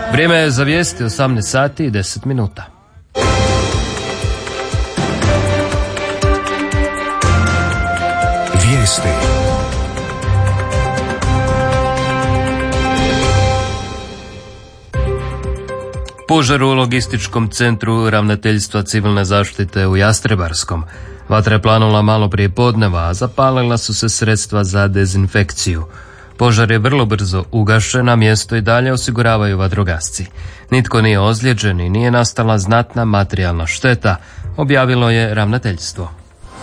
Vrijeme je za vijesti 18 sati i 10 minuta. Vijesti. Požar u logističkom centru Ravnateljstva civilne zaštite u Jastrebarskom. Vatra je planula malo prije podneva, a zapalila su se sredstva za dezinfekciju. Požar je vrlo brzo ugašen, a mjesto i dalje osiguravaju vatrogasci. Nitko nije ozlijeđen i nije nastala znatna materijalna šteta, objavilo je ravnateljstvo.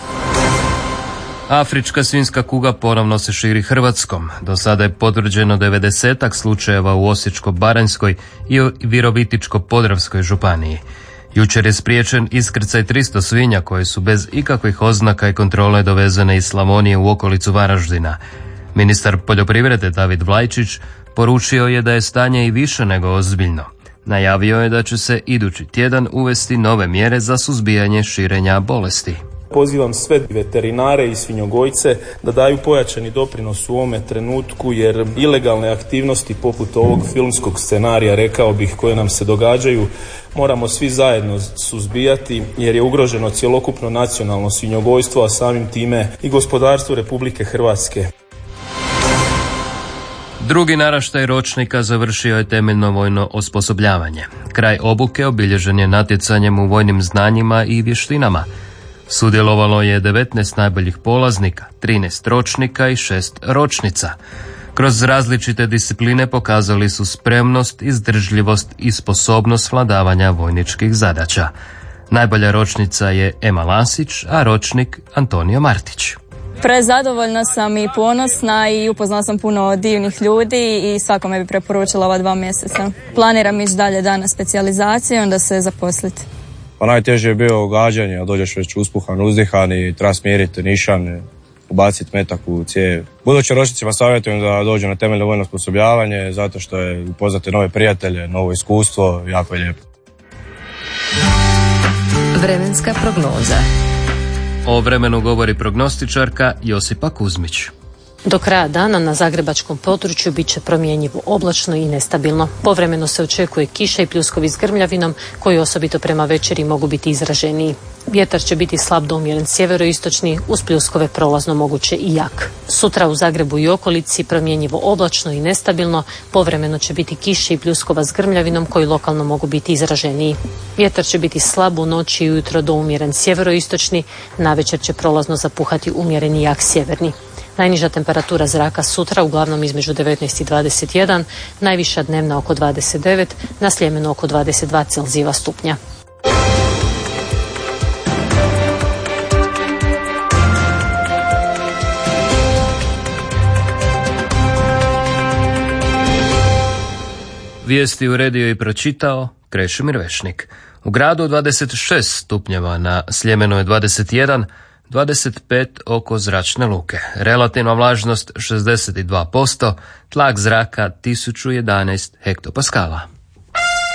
Afrička svinjska kuga ponovno se širi Hrvatskom. Do sada je potvrđeno 90-ak slučajeva u Osječko-baranjskoj i Virovitičko-podravskoj županiji. Jučer je spriječen iskrcaj 300 svinja koje su bez ikakvih oznaka i kontrole dovezene iz Slavonije u okolicu Varaždina. Ministar poljoprivrede David Vlajčić poručio je da je stanje i više nego ozbiljno. Najavio je da će se idući tjedan uvesti nove mjere za suzbijanje širenja bolesti. Pozivam sve veterinare i svinjogojce da daju pojačani doprinos u ovome trenutku, jer ilegalne aktivnosti poput ovog filmskog scenarija, rekao bih, koje nam se događaju, moramo svi zajedno suzbijati, jer je ugroženo cjelokupno nacionalno svinjogojstvo, a samim time i gospodarstvo Republike Hrvatske. Drugi naraštaj ročnika završio je temeljno vojno osposobljavanje. Kraj obuke obilježen je natjecanjem u vojnim znanjima i vještinama. Sudjelovalo je 19 najboljih polaznika, 13 ročnika i 6 ročnica. Kroz različite discipline pokazali su spremnost, izdržljivost i sposobnost vladavanja vojničkih zadaća. Najbolja ročnica je Ema Lasić, a ročnik Antonio Martić. Prezadovoljna sam i ponosna i upoznala sam puno divnih ljudi i svakome bi preporučila ova 2 mjeseca. Planiram ići dalje na specijalizaciju i onda se zaposliti. Pa najteže je bilo gađanje, a dođeš već uspuhan, uzdihan i treba smjeriti nišan, ubaciti metak u cijev. Budući ročnicima savjetujem da dođu na temeljno vojno osposobljavanje, zato što je upoznati nove prijatelje, novo iskustvo, jako je lijepo. Vremenska prognoza. O vremenu govori prognostičarka Josipa Kuzmić. Do kraja dana na zagrebačkom području bit će promjenjivo, oblačno i nestabilno. Povremeno se očekuje kiša i pljuskovi s grmljavinom, koji osobito prema večeri mogu biti izraženiji. Vjetar će biti slab do umjeren sjeveroistočni, uz pljuskove prolazno moguće i jak. Sutra u Zagrebu i okolici promjenjivo, oblačno i nestabilno, povremeno će biti kiše i pljuskova s grmljavinom, koji lokalno mogu biti izraženiji. Vjetar će biti slab u noći i ujutro do umjeren sjeveroistočni, navečer će prolazno zapuhati umjeren i jak sjeverni. Najniža temperatura zraka sutra uglavnom između 19 i 21, najviša dnevna oko 29, na Sljemenu oko 22 Celzijeva stupnja. Vijesti uredio i pročitao Krešimir Vešnik. U gradu 26 stupnjeva, na Sljemenu je 21, 25 oko zračne luke. Relativna vlažnost 62%, tlak zraka 1011 hektopaskala.